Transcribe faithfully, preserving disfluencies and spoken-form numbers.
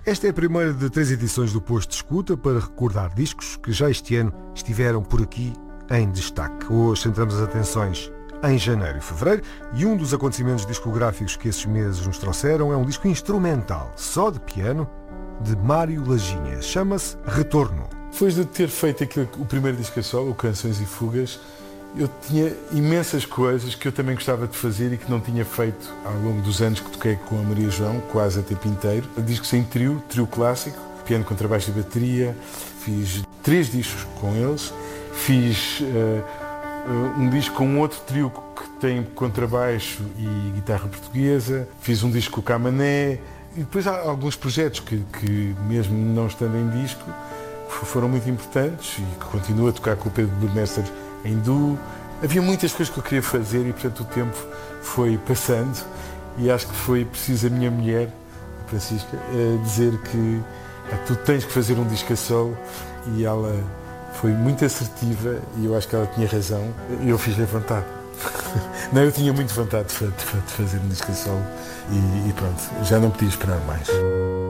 Esta é a primeira de três edições do Posto de Escuta para recordar discos que já este ano estiveram por aqui em destaque. Hoje centramos as atenções em janeiro e fevereiro e um dos acontecimentos discográficos que esses meses nos trouxeram é um disco instrumental, só de piano, de Mário Laginha. Chama-se Retorno. Depois de ter feito aquilo, o primeiro disco a solo, o Canções e Fugas, eu tinha imensas coisas que eu também gostava de fazer e que não tinha feito ao longo dos anos que toquei com a Maria João, quase a tempo inteiro. Discos em trio, trio clássico, piano, contrabaixo e bateria. Fiz três discos com eles. Fiz uh, uh, um disco com outro trio que tem contrabaixo e guitarra portuguesa. Fiz um disco com o Camané. E depois há alguns projetos que, que mesmo não estando em disco, foram muito importantes e que continuo a tocar com o Pedro Burmester em duo. Havia muitas coisas que eu queria fazer e, portanto, o tempo foi passando e acho que foi preciso a minha mulher, a Francisca, dizer que ah, tu tens que fazer um disco a solo, e ela foi muito assertiva e eu acho que ela tinha razão e eu fiz-lhe vontade. Não, eu tinha muito vontade de, de, de fazer um disco a solo e, e pronto, já não podia esperar mais.